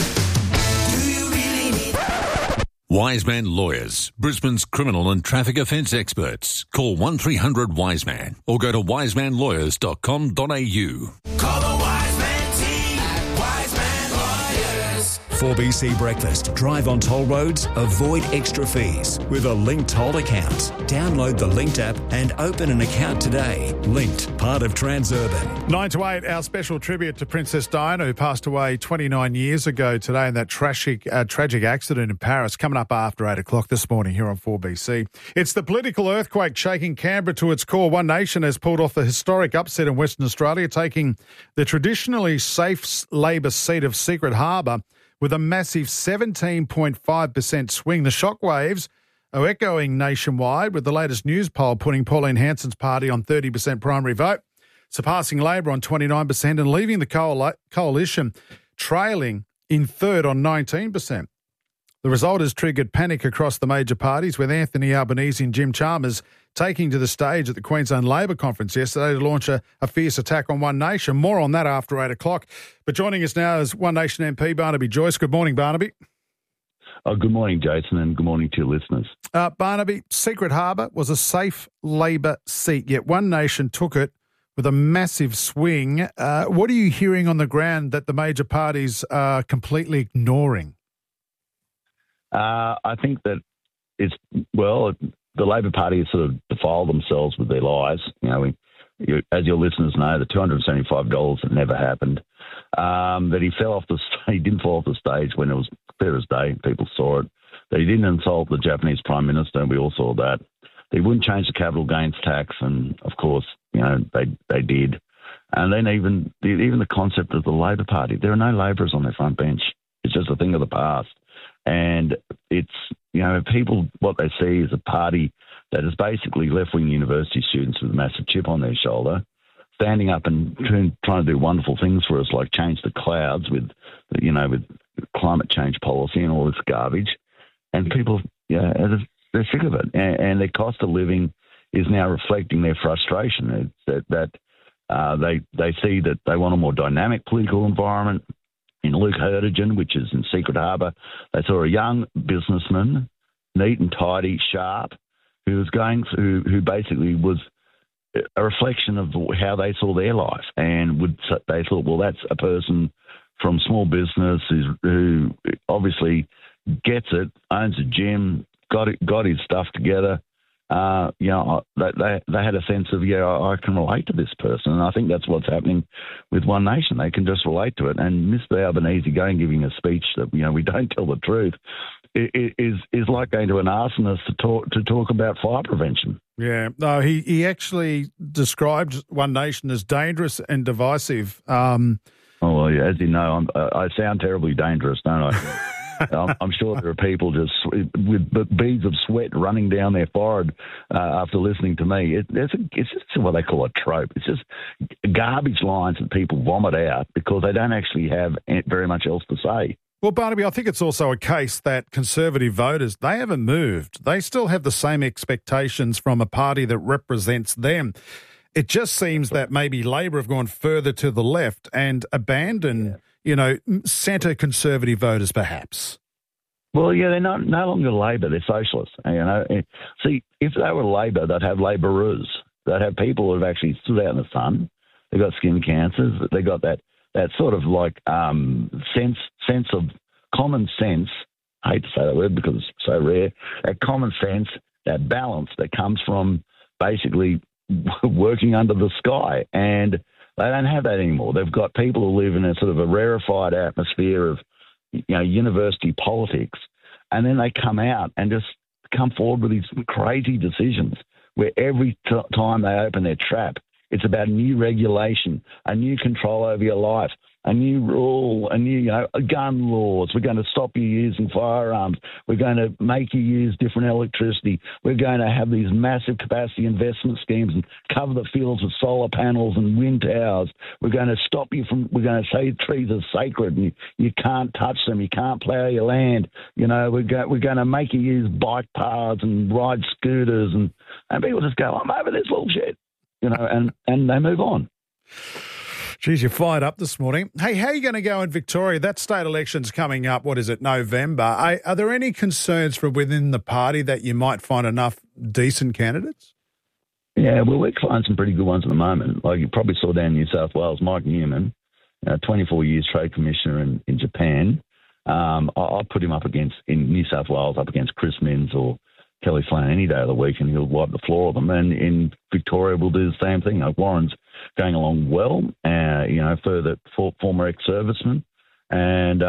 Wiseman Lawyers, Brisbane's criminal and traffic offence experts. Call 1300 Wiseman or go to wisemanlawyers.com.au. Call the Wiseman team at Wiseman Lawyers. 4BC Breakfast. Drive on toll roads, avoid extra fees with a Linked Toll account. Download the Linked app and open an account today. Linked, part of Transurban. 9 to 8, our special tribute to Princess Diana, who passed away 29 years ago today in that tragic accident in Paris, coming up after 8 o'clock this morning here on 4BC. It's the political earthquake shaking Canberra to its core. One Nation has pulled off the historic upset in Western Australia, taking the traditionally safe Labor seat of Secret Harbour with a massive 17.5% swing. The shockwaves are echoing nationwide, with the latest news poll putting Pauline Hanson's party on 30% primary vote, surpassing Labor on 29% and leaving the coalition trailing in third on 19%. The result has triggered panic across the major parties, with Anthony Albanese and Jim Chalmers taking to the stage at the Queensland Labor Conference yesterday to launch a fierce attack on One Nation. More on that after 8 o'clock. But joining us now is One Nation MP Barnaby Joyce. Good morning, Barnaby. Oh, good morning, Jason, and good morning to your listeners. Barnaby, Secret Harbour was a safe Labor seat, yet One Nation took it with a massive swing. What are you hearing on the ground that the major parties are completely ignoring? I think that the Labor Party has sort of defiled themselves with their lies. As your listeners know, the $275 that never happened. That he didn't fall off the stage when it was clear as day. People saw it. That he didn't insult the Japanese Prime Minister, and we all saw that. That he wouldn't change the capital gains tax, and of course, they did. And then even the concept of the Labor Party, there are no Labourers on their front bench. It's just a thing of the past. And it's, people, what they see is a party that is basically left-wing university students with a massive chip on their shoulder, standing up and trying to do wonderful things for us, like change the clouds with climate change policy and all this garbage. And people, they're sick of it. And their cost of living is now reflecting their frustration. It's that they see that they want a more dynamic political environment. In Luke Hertigan, which is in Secret Harbour, they saw a young businessman, neat and tidy, sharp, who basically was a reflection of how they saw their life, and they thought, well, that's a person from small business who obviously gets it, owns a gym, got his stuff together. They had a sense of, I can relate to this person. And I think that's what's happening with One Nation. They can just relate to it. And Mr. Albanese going giving a speech that, we don't tell the truth is like going to an arsonist to talk about fire prevention. Yeah. No, he actually described One Nation as dangerous and divisive. As you know, I sound terribly dangerous, don't I? I'm sure there are people just with beads of sweat running down their forehead after listening to me. It's just what they call a trope. It's just garbage lines that people vomit out because they don't actually have very much else to say. Well, Barnaby, I think it's also a case that Conservative voters, they haven't moved. They still have the same expectations from a party that represents them. It just seems that maybe Labor have gone further to the left and abandoned centre Conservative voters, perhaps. Well, they're no longer Labor; they're socialists. See, if they were Labor, they'd have Labourers. They'd have people who have actually stood out in the sun. They've got skin cancers. They got that sort of like sense of common sense. I hate to say that word because it's so rare. That common sense, that balance that comes from basically working under the sky, and they don't have that anymore. They've got people who live in a sort of a rarefied atmosphere of, university politics, and then they come out and just come forward with these crazy decisions where every time they open their trap, it's about new regulation, a new control over your life, a new rule, gun laws. We're going to stop you using firearms. We're going to make you use different electricity. We're going to have these massive capacity investment schemes and cover the fields with solar panels and wind towers. We're going to stop you from. We're going to say trees are sacred and you can't touch them. You can't plough your land. We're going to make you use bike paths and ride scooters and people just go, I'm over this bullshit, and they move on. Geez, you're fired up this morning. Hey, how are you going to go in Victoria? That state election's coming up, November. Are there any concerns from within the party that you might find enough decent candidates? Yeah, well, we're finding some pretty good ones at the moment. Like you probably saw down in New South Wales, Mike Newman, 24 years Trade Commissioner in Japan. I'll put him in New South Wales up against Chris Minns or Kelly Flynn any day of the week, and he'll wipe the floor of them. And in Victoria, we'll do the same thing. Warren's going along well, former ex-serviceman. And,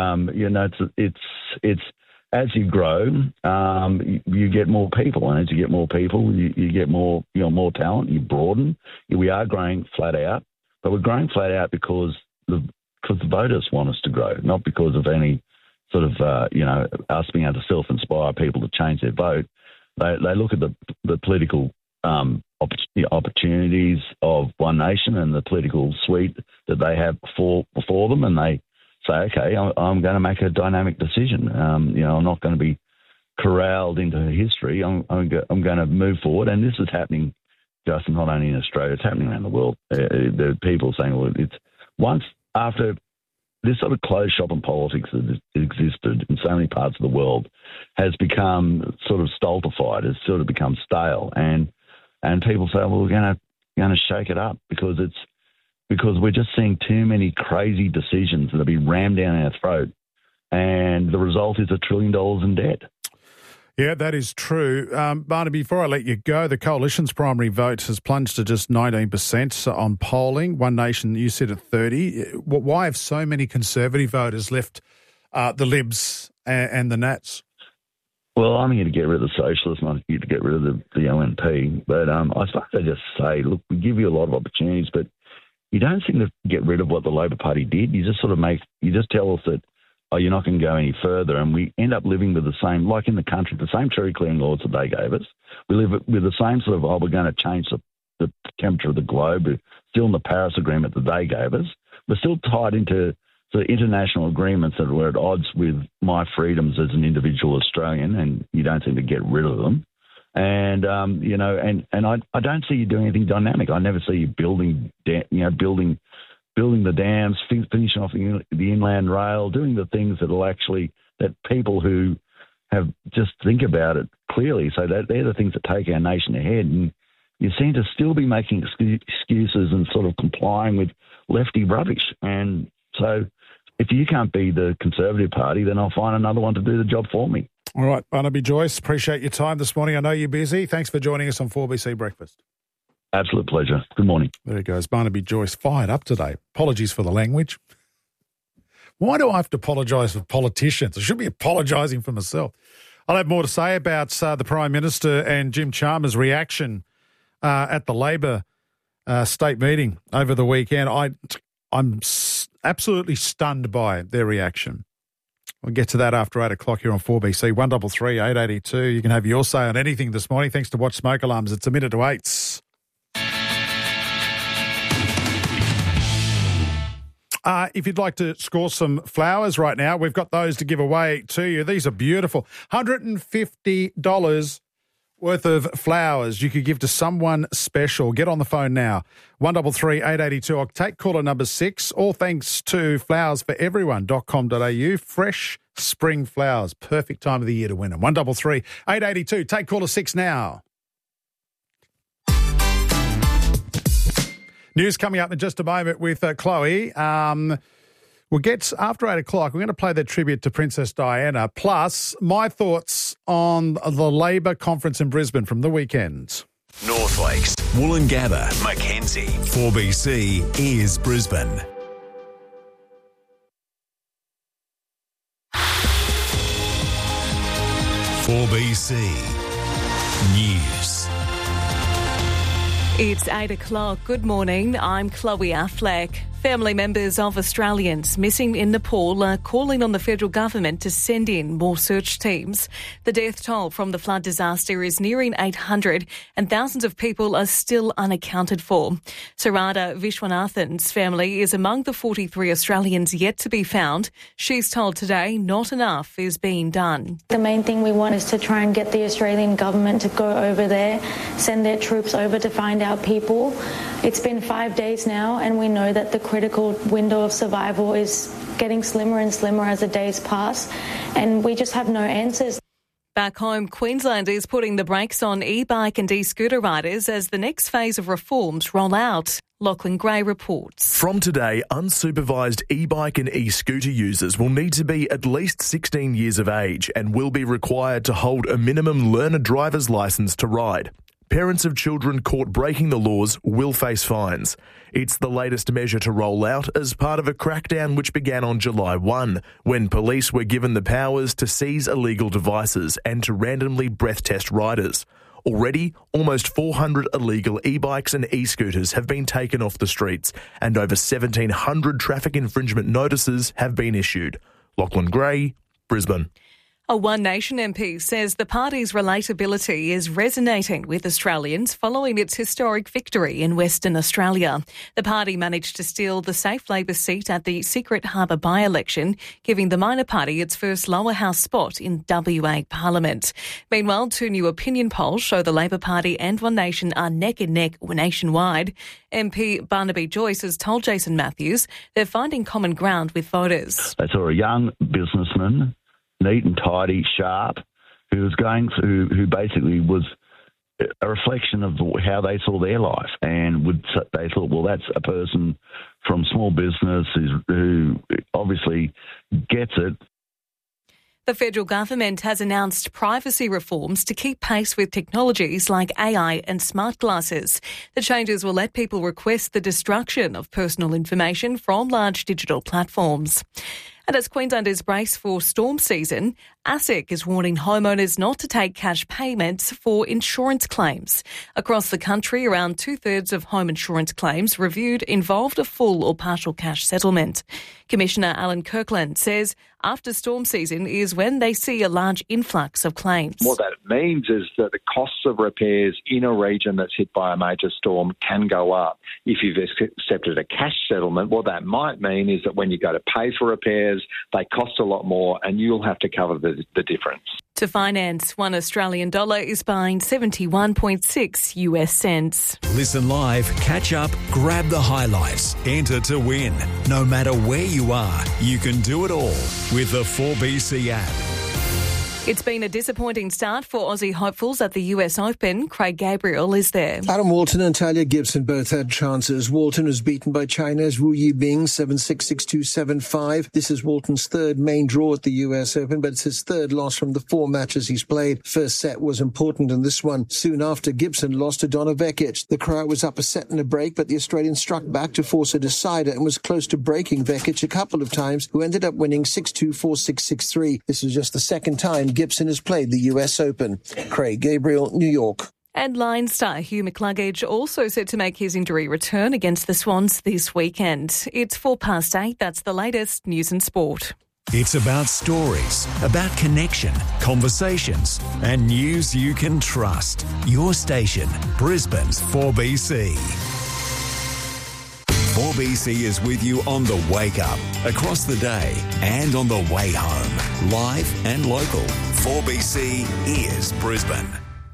it's as you grow, you get more people. And as you get more people, you get more talent, you broaden. We are growing flat out, but we're growing flat out because the voters want us to grow, not because of any sort of, us being able to self-inspire people to change their vote. They look at the political opportunities of One Nation and the political suite that they have before them, and they say, okay, I'm going to make a dynamic decision. I'm not going to be corralled into history. I'm going to move forward, and this is happening, Justin, not only in Australia, it's happening around the world. There are people saying, well, it's once after this sort of closed shop in politics that existed in so many parts of the world has become sort of stultified, has sort of become stale, and people say, well, we're going to shake it up because we're just seeing too many crazy decisions that are being rammed down our throat, and the result is $1 trillion in debt. Yeah, that is true. Barnaby, before I let you go, the Coalition's primary vote has plunged to just 19% on polling. One Nation, you said at 30%. Why have so many Conservative voters left the Libs and the Nats? Well, I'm here to get rid of the Socialists, not here to get rid of the LNP. But I suppose I just say, look, we give you a lot of opportunities, but you don't seem to get rid of what the Labor Party did. You just sort of you just tell us that, you're not going to go any further, and we end up living with the same, like in the country, the same cherry clearing laws that they gave us. We live with the same sort of, we're going to change the temperature of the globe. We're still in the Paris Agreement that they gave us. We're still tied into the international agreements that were at odds with my freedoms as an individual Australian, and you don't seem to get rid of them. And, I don't see you doing anything dynamic. I never see you building the dams, finishing off the inland rail, doing the things that people who have just think about it clearly. So they're the things that take our nation ahead. And you seem to still be making excuses and sort of complying with lefty rubbish. And so if you can't be the Conservative Party, then I'll find another one to do the job for me. All right, Barnaby Joyce, appreciate your time this morning. I know you're busy. Thanks for joining us on 4BC Breakfast. Absolute pleasure. Good morning. There he goes. Barnaby Joyce, fired up today. Apologies for the language. Why do I have to apologise for politicians? I should be apologising for myself. I'll have more to say about the Prime Minister and Jim Chalmers' reaction at the Labor state meeting over the weekend. I'm absolutely stunned by their reaction. We'll get to that after 8 o'clock here on 4BC. 133 882. You can have your say on anything this morning. Thanks to Watch Smoke Alarms. It's 8:01. If you'd like to score some flowers right now, we've got those to give away to you. These are beautiful. $150 worth of flowers you could give to someone special. Get on the phone now. 133 882. I'll take caller number 6. All thanks to flowersforeveryone.com.au. Fresh spring flowers. Perfect time of the year to win them. 133 882. Take caller 6 now. News coming up in just a moment with Chloe. We'll get, after 8 o'clock, we're going to play the tribute to Princess Diana, plus my thoughts on the Labor conference in Brisbane from the weekend. North Lakes, Woolloongabba, Mackenzie. 4BC is Brisbane. .4BC News. It's 8 o'clock. Good morning. I'm Chloe Affleck. Family members of Australians missing in Nepal are calling on the federal government to send in more search teams. The death toll from the flood disaster is nearing 800 and thousands of people are still unaccounted for. Sarada Vishwanathan's family is among the 43 Australians yet to be found. She's told today not enough is being done. The main thing we want is to try and get the Australian government to go over there, send their troops over to find our people. It's been 5 days now and we know that the critical window of survival is getting slimmer and slimmer as the days pass, and we just have no answers. Back home, Queensland is putting the brakes on e-bike and e-scooter riders as the next phase of reforms roll out. Lachlan Gray reports. From today, unsupervised e-bike and e-scooter users will need to be at least 16 years of age and will be required to hold a minimum learner driver's licence to ride. Parents of children caught breaking the laws will face fines. It's the latest measure to roll out as part of a crackdown which began on July 1, when police were given the powers to seize illegal devices and to randomly breath test riders. Already, almost 400 illegal e-bikes and e-scooters have been taken off the streets and over 1,700 traffic infringement notices have been issued. Lachlan Gray, Brisbane. A One Nation MP says the party's relatability is resonating with Australians following its historic victory in Western Australia. The party managed to steal the safe Labor seat at the Secret Harbour by-election, giving the minor party its first lower house spot in WA Parliament. Meanwhile, 2 new opinion polls show the Labor Party and One Nation are neck and neck nationwide. MP Barnaby Joyce has told Jason Matthews they're finding common ground with voters. They saw a young businessman, neat and tidy, sharp, who basically was a reflection of how they saw their life, and they thought, well, that's a person from small business who obviously gets it. The federal government has announced privacy reforms to keep pace with technologies like AI and smart glasses. The changes will let people request the destruction of personal information from large digital platforms. And as Queenslanders brace for storm season, ASIC is warning homeowners not to take cash payments for insurance claims. Across the country, around 2/3 of home insurance claims reviewed involved a full or partial cash settlement. Commissioner Alan Kirkland says after storm season is when they see a large influx of claims. What that means is that the costs of repairs in a region that's hit by a major storm can go up. If you've accepted a cash settlement, what that might mean is that when you go to pay for repairs, they cost a lot more and you'll have to cover the difference. To finance, $1 Australian is buying 71.6 US cents. Listen live, catch up, grab the highlights, enter to win. No matter where you are, you can do it all with the 4BC app. It's been a disappointing start for Aussie hopefuls at the US Open. Craig Gabriel is there. Adam Walton and Talia Gibson both had chances. Walton was beaten by China's Wu Yibing 7-6, 6-2, 7-5. This is Walton's third main draw at the US Open, but it's his third loss from the 4 matches he's played. First set was important in this one. Soon after, Gibson lost to Donna Vekic. The Croat was up a set and a break, but the Australian struck back to force a decider and was close to breaking Vekic a couple of times, who ended up winning 6-2, 4-6, 6-3. This was just the second time Gibson has played the US Open. Craig Gabriel, New York. And Lion star Hugh McCluggage also set to make his injury return against the Swans this weekend. It's 8:04. That's the latest news and sport. It's about stories, about connection, conversations, and news you can trust. Your station, Brisbane's 4BC. 4BC is with you on the wake up, across the day, and on the way home. Live and local. 4BC is Brisbane.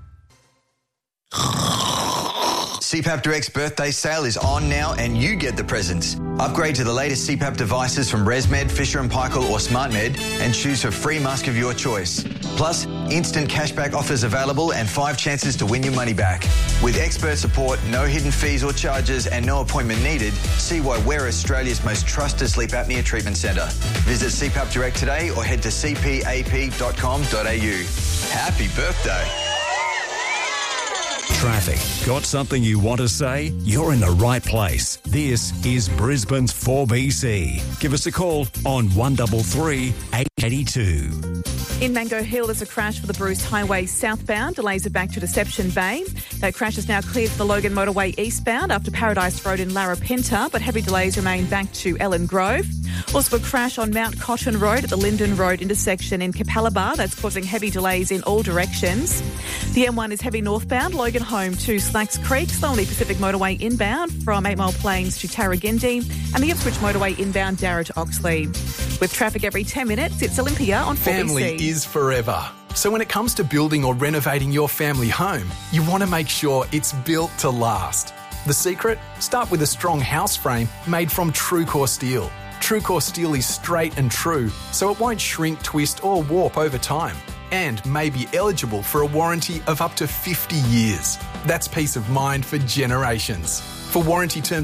CPAP Direct's birthday sale is on now and you get the presents. Upgrade to the latest CPAP devices from ResMed, Fisher & Paykel or SmartMed and choose a free mask of your choice. Plus, instant cashback offers available and 5 chances to win your money back. With expert support, no hidden fees or charges and no appointment needed, see why we're Australia's most trusted sleep apnea treatment centre. Visit CPAP Direct today or head to cpap.com.au. Happy birthday. traffic. Got something you want to say? You're in the right place. This is Brisbane's 4BC. Give us a call on 133 882. In Mango Hill, there's a crash for the Bruce Highway southbound. Delays are back to Deception Bay. That crash is now cleared for the Logan Motorway eastbound after Paradise Road in Larapinta, but heavy delays remain back to Ellen Grove. Also a crash on Mount Cotton Road at the Lyndon Road intersection in Capalaba. That's causing heavy delays in all directions. The M1 is heavy northbound, Logan home to Slacks Creek, slow on the Pacific Motorway inbound from 8 Mile Plains to Tarragindi, and the Ipswich Motorway inbound Darra to Oxley. With traffic every 10 minutes, it's Olympia on 4BC. Family is forever. So when it comes to building or renovating your family home, you want to make sure it's built to last. The secret? Start with a strong house frame made from TrueCore steel. TrueCore steel is straight and true, so it won't shrink, twist or warp over time, and may be eligible for a warranty of up to 50 years. That's peace of mind for generations. For warranty terms